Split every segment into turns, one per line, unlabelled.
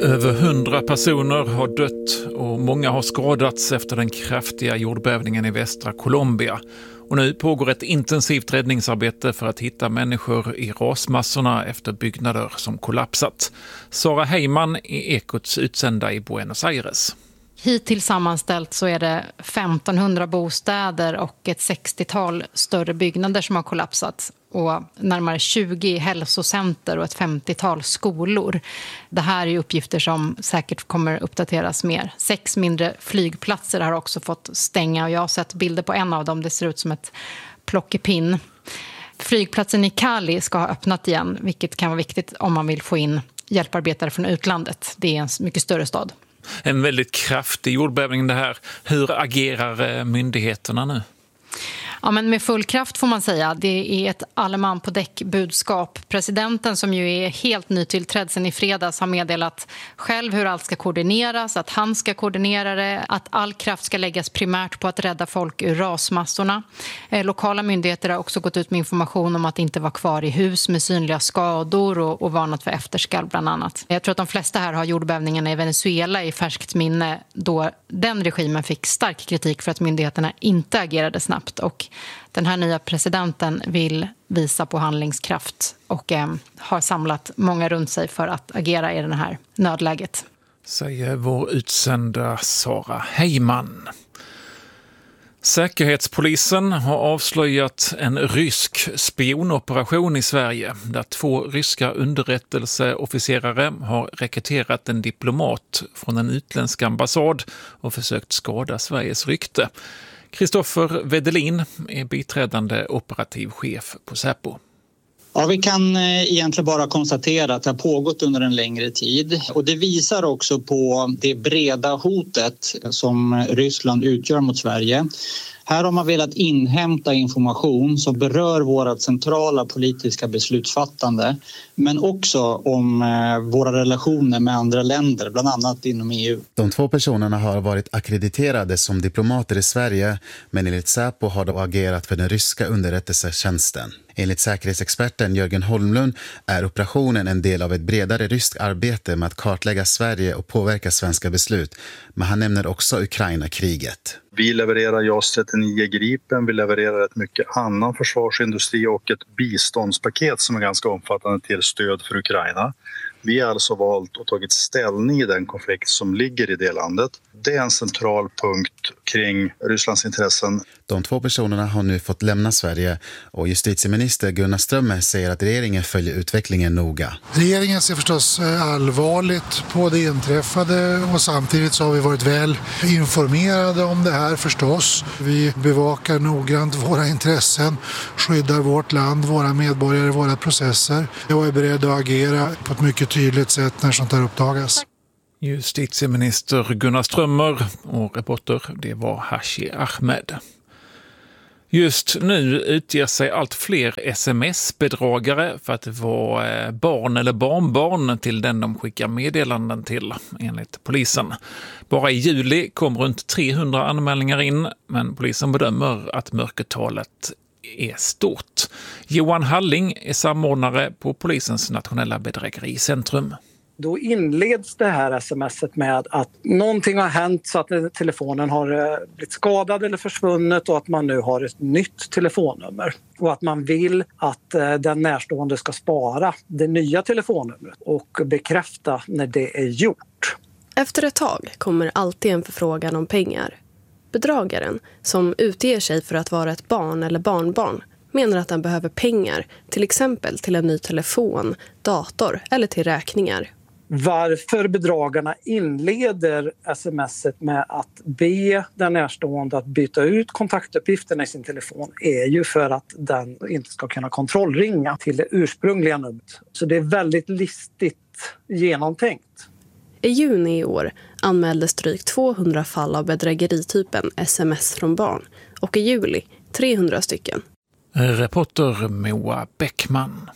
Över 100 personer har dött och många har skadats efter den kraftiga jordbävningen i västra Colombia. Och nu pågår ett intensivt räddningsarbete för att hitta människor i rasmassorna efter byggnader som kollapsat. Sara Heyman är Ekots utsända i Buenos Aires.
Hittills sammanställt så är det 1500 bostäder och ett 60-tal större byggnader som har kollapsat. Och närmare 20 hälsocenter och ett 50-tal skolor. Det här är uppgifter som säkert kommer uppdateras mer. 6 mindre flygplatser har också fått stänga och jag har sett bilder på en av dem. Det ser ut som ett plockepinn. Flygplatsen i Cali ska ha öppnat igen, vilket kan vara viktigt om man vill få in hjälparbetare från utlandet. Det är en mycket större stad.
En väldigt kraftig jordbävning det här. Hur agerar myndigheterna nu?
Ja, men med full kraft får man säga. Det är ett alleman på däck-budskap. Presidenten, som ju är helt nytillträdd sen i fredags, har meddelat själv hur allt ska koordineras, att han ska koordinera det, att all kraft ska läggas primärt på att rädda folk ur rasmassorna. Lokala myndigheter har också gått ut med information om att inte vara kvar i hus med synliga skador och varnat för efterskalv bland annat. Jag tror att de flesta här har jordbävningen i Venezuela i färskt minne, då den regimen fick stark kritik för att myndigheterna inte agerade snabbt. Och den här nya presidenten vill visa på handlingskraft och har samlat många runt sig för att agera i det här nödläget.
Säger vår utsända Sara Heyman. Säkerhetspolisen har avslöjat en rysk spionoperation i Sverige där 2 ryska underrättelseofficerare har rekryterat en diplomat från en utländsk ambassad och försökt skada Sveriges rykte. Kristoffer Wedelin är biträdande operativ chef på Säpo.
Ja, vi kan egentligen bara konstatera att det har pågått under en längre tid. Och det visar också på det breda hotet som Ryssland utgör mot Sverige. Här har man velat inhämta information som berör våra centrala politiska beslutsfattande, men också om våra relationer med andra länder, bland annat inom EU.
De 2 personerna har varit akkrediterade som diplomater i Sverige, men enligt Säpo har de agerat för den ryska underrättelsetjänsten. Enligt säkerhetsexperten Jörgen Holmlund är operationen en del av ett bredare ryskt arbete med att kartlägga Sverige och påverka svenska beslut. Men han nämner också Ukraina-kriget.
Vi levererar JAS 39 Gripen, vi levererar ett mycket annan försvarsindustri och ett biståndspaket som är ganska omfattande till stöd för Ukraina. Vi har alltså valt och tagit ställning i den konflikt som ligger i det landet. Det är en central punkt kring Rysslands intressen.
De 2 personerna har nu fått lämna Sverige och justitieminister Gunnar Strömmer säger att regeringen följer utvecklingen noga.
Regeringen ser förstås allvarligt på det inträffade och samtidigt så har vi varit väl informerade om det här förstås. Vi bevakar noggrant våra intressen, skyddar vårt land, våra medborgare, våra processer och är beredda att agera på ett mycket tydligt sätt när sånt här uppdagas.
Justitieminister Gunnar Strömmer och reporter det var Hashi Ahmed. Just nu utger sig allt fler sms-bedragare för att vara barn eller barnbarn till den de skickar meddelanden till, enligt polisen. Bara i juli kom runt 300 anmälningar in, men polisen bedömer att mörkertalet är stort. Johan Halling är samordnare på polisens nationella bedrägericentrum.
Då inleds det här sms:et med att någonting har hänt så att telefonen har blivit skadad eller försvunnit och att man nu har ett nytt telefonnummer. Och att man vill att den närstående ska spara det nya telefonnumret och bekräfta när det är gjort.
Efter ett tag kommer alltid en förfrågan om pengar. Bedragaren, som utger sig för att vara ett barn eller barnbarn, menar att den behöver pengar, till exempel till en ny telefon, dator eller till räkningar.
Varför bedragarna inleder sms:et med att be den närstående att byta ut kontaktuppgifterna i sin telefon är ju för att den inte ska kunna kontrollringa till det ursprungliga numret. Så det är väldigt listigt genomtänkt.
I juni i år anmäldes drygt 200 fall av bedrägeritypen sms från barn och i juli 300 stycken.
Reporter Moa Bäckman.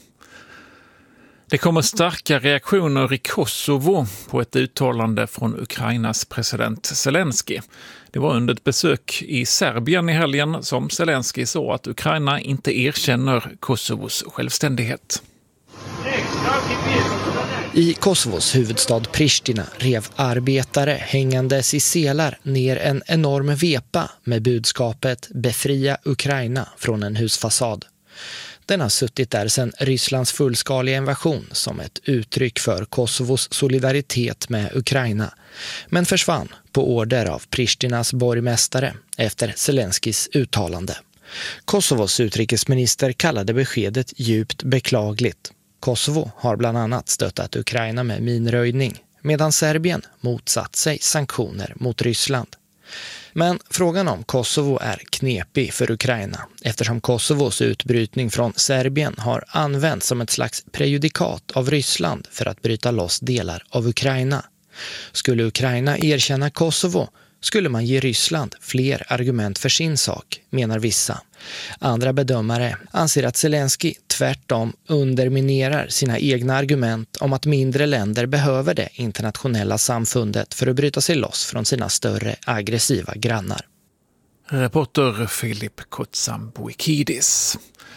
Det kommer starka reaktioner i Kosovo på ett uttalande från Ukrainas president Zelensky. Det var under ett besök i Serbien i helgen som Zelensky sa att Ukraina inte erkänner Kosovos självständighet.
I Kosovos huvudstad Pristina rev arbetare hängandes i selar ner en enorm vepa med budskapet "Befria Ukraina" från en husfasad. Den har suttit där sedan Rysslands fullskaliga invasion som ett uttryck för Kosovos solidaritet med Ukraina, men försvann på order av Pristinas borgmästare efter Zelenskis uttalande. Kosovos utrikesminister kallade beskedet djupt beklagligt. Kosovo har bland annat stöttat Ukraina med minröjning, medan Serbien motsatt sig sanktioner mot Ryssland. Men frågan om Kosovo är knepig för Ukraina eftersom Kosovos utbrytning från Serbien har använts som ett slags prejudikat av Ryssland för att bryta loss delar av Ukraina. Skulle Ukraina erkänna Kosovo skulle man ge Ryssland fler argument för sin sak, menar vissa. Andra bedömare anser att Zelensky tvärtom underminerar sina egna argument om att mindre länder behöver det internationella samfundet för att bryta sig loss från sina större aggressiva grannar.
Reporter Filip Kotsambuikidis.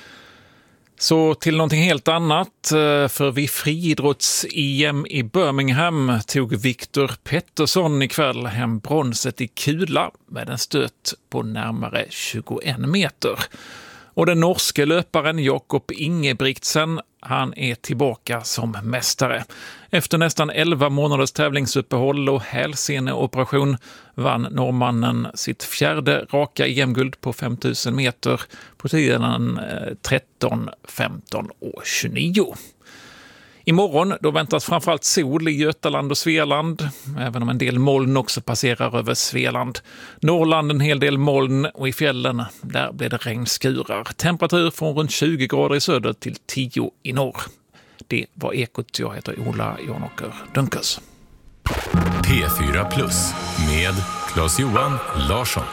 Så till någonting helt annat, för vid friidrotts-EM i Birmingham tog Viktor Pettersson ikväll hem bronset i kula med en stöt på närmare 21 meter. Och den norske löparen Jakob Ingebrigtsen, han är tillbaka som mästare. Efter nästan 11 månaders tävlingsuppehåll och hälseneoperation vann norrmannen sitt fjärde raka EM-guld på 5000 meter på tiden 13, 15 och 29. Imorgon då väntas framförallt sol i Götaland och Svealand, även om en del moln också passerar över Svealand. Norrland en hel del moln och i fjällen där blir det regnskurar. Temperatur från runt 20 grader i söder till 10 i norr. Det var Ekot. Jag heter Ola Janåker Dunkers.
P4 Plus med Claes-Johan Larsson.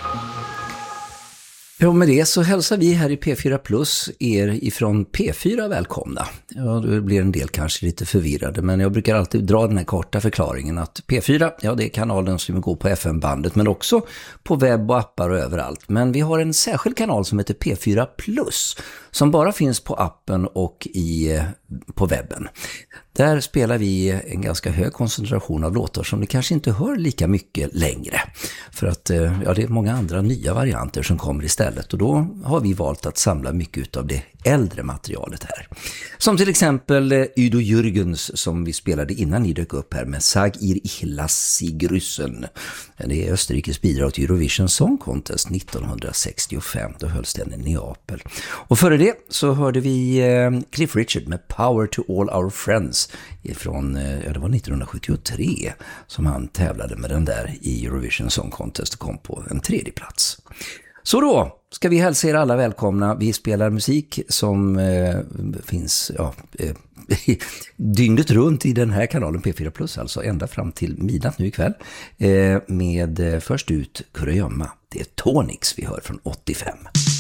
Ja, med det så hälsar vi här i P4 Plus er ifrån P4 välkomna. Ja, då blir en del kanske lite förvirrade, men jag brukar alltid dra den här korta förklaringen att P4, ja det är kanalen som går på FM-bandet men också på webb och appar och överallt. Men vi har en särskild kanal som heter P4 Plus som bara finns på appen och på webben. Där spelar vi en ganska hög koncentration av låtar som ni kanske inte hör lika mycket längre. För att ja, det är många andra nya varianter som kommer istället. Och då har vi valt att samla mycket av det äldre materialet här. Som till exempel Udo Jürgens som vi spelade innan ni dök upp här med Sag ir ich lass sie grüßen. Det är Österrikes bidrag till Eurovision Song Contest 1965. Då hölls den i Neapel. Och före det så hörde vi Cliff Richard med Power to all our friends från, ja det var 1973 som han tävlade med den där i Eurovision Song Contest och kom på en 3:e plats. Så då ska vi hälsa er alla välkomna. Vi spelar musik som finns dygnet runt i den här kanalen P4 Plus, alltså ända fram till midnatt nu ikväll. Med först ut Kurragömma. Det är Tonix vi hör från 85.